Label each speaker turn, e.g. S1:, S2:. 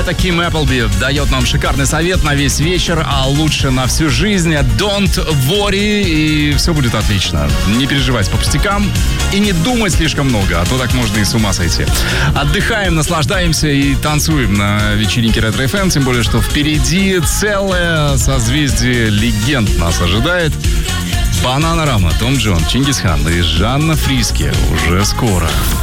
S1: Это Ким Эпплби дает нам шикарный совет на весь вечер, а лучше на всю жизнь. Don't worry, и все будет отлично. Не переживать по пустякам и не думать слишком много, а то так можно и с ума сойти. Отдыхаем, наслаждаемся и танцуем на вечеринке Ретро FM, тем более, что впереди целое созвездие легенд нас ожидает. Бананарама, Том Джон, Чингисхан и Жанна Фриске уже скоро.